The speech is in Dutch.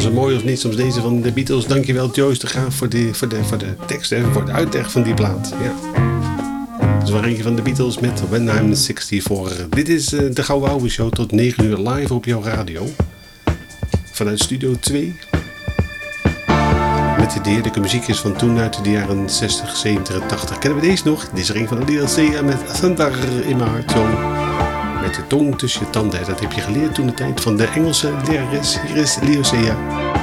was het mooi of niet? Soms deze van de Beatles. Dankjewel Joyce de Graaf voor de tekst, hè, voor de uitleg van die plaat. Ja. Dat is wel eentje van de Beatles met When I'm 64. Dit is de Gouden Ouwe Show tot 9 uur live op jouw radio. Vanuit Studio 2. Met de heerlijke muziekjes van toen uit de jaren 60, 70 en 80. Kennen we deze nog? Dit is er een van de DLC met Thunder in mijn hart. Zo. Met de tong tussen je tanden. Dat heb je geleerd toen de tijd van de Engelse lerares. Hier is Lyocea.